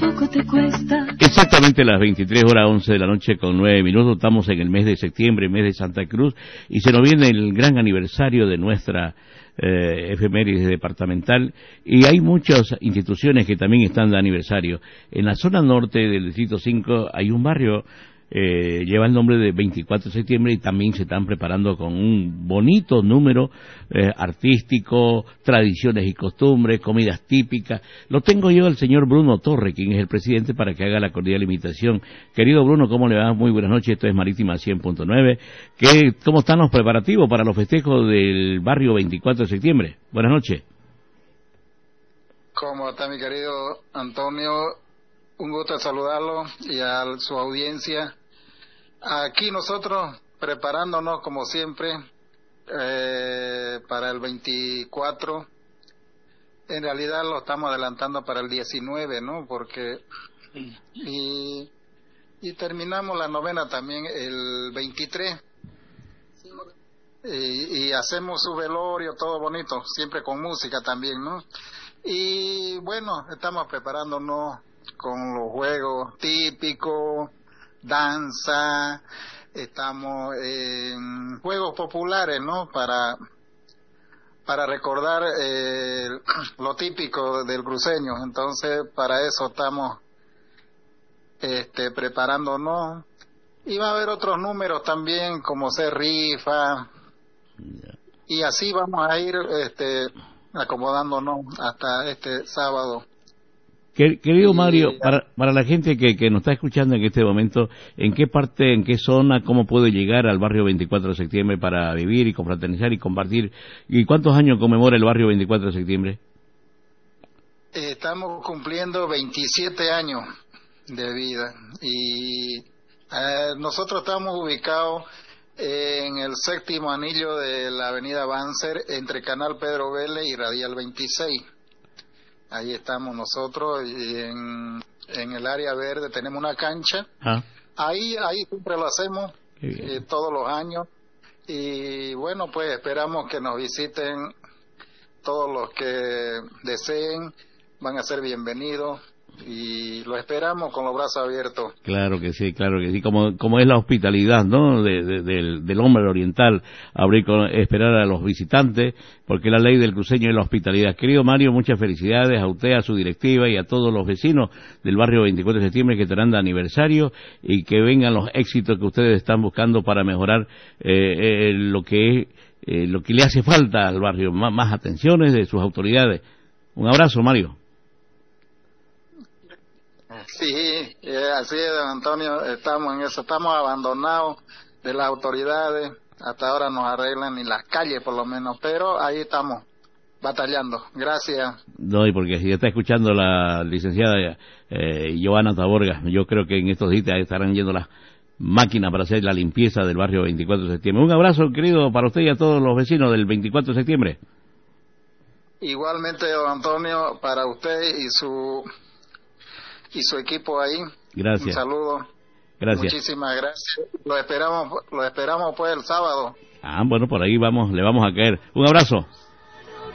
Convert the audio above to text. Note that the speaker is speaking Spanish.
poco te cuesta. Exactamente las 23:11 de la noche con 9 minutos. Estamos en el mes de septiembre, mes de Santa Cruz, y se nos viene el gran aniversario de nuestra efemérides departamental, y hay muchas instituciones que también están de aniversario. En la zona norte del Distrito 5 hay un barrio, lleva el nombre de 24 de septiembre, y también se están preparando con un bonito número artístico, tradiciones y costumbres, comidas típicas. Lo tengo yo al señor Bruno Torre, quien es el presidente, para que haga la cordial invitación. Querido Bruno, ¿cómo le va? Muy buenas noches, esto es Marítima 100.9. ¿Cómo están los preparativos para los festejos del barrio 24 de septiembre? Buenas noches. ¿Cómo está mi querido Antonio? Un gusto saludarlo y a su audiencia. Aquí nosotros preparándonos como siempre para el 24. En realidad lo estamos adelantando para el 19, ¿no? Porque y terminamos la novena también el 23. Y hacemos su velorio, todo bonito, siempre con música también, ¿no? Y bueno, estamos preparándonos con los juegos típicos, danza, estamos en juegos populares, ¿no? Para recordar lo típico del cruceño. Entonces, para eso estamos preparándonos. Y va a haber otros números también, como ser rifa, y así vamos a ir acomodándonos hasta este sábado. Querido Mario, para la gente que nos está escuchando en este momento, ¿en qué parte, en qué zona, cómo puede llegar al barrio 24 de septiembre para vivir y confraternizar y compartir? ¿Y cuántos años conmemora el barrio 24 de septiembre? Estamos cumpliendo 27 años de vida, y nosotros estamos ubicados en el séptimo anillo de la avenida Banzer, entre Canal Pedro Vélez y Radial 26. Ahí estamos nosotros, y en el área verde tenemos una cancha. Ahí siempre lo hacemos, todos los años. Y bueno, pues esperamos que nos visiten todos los que deseen, van a ser bienvenidos. Y lo esperamos con los brazos abiertos. Claro que sí, como es la hospitalidad, ¿no? del hombre oriental, esperar a los visitantes, porque la ley del cruceño es la hospitalidad. Querido Mario, muchas felicidades a usted, a su directiva y a todos los vecinos del barrio 24 de septiembre que estarán de aniversario, y que vengan los éxitos que ustedes están buscando para mejorar lo que le hace falta al barrio, más atenciones de sus autoridades. Un abrazo, Mario. Sí, así es, don Antonio, estamos en eso, estamos abandonados de las autoridades, hasta ahora nos arreglan ni las calles por lo menos, pero ahí estamos batallando. Gracias. No, y porque si está escuchando la licenciada Joana Taborga, yo creo que en estos días estarán yendo las máquinas para hacer la limpieza del barrio 24 de septiembre. Un abrazo, querido, para usted y a todos los vecinos del 24 de septiembre. Igualmente, don Antonio, para usted y su equipo ahí. Gracias. Un saludo. Gracias. Muchísimas gracias. Lo esperamos pues el sábado. Bueno, por ahí le vamos a caer. Un abrazo.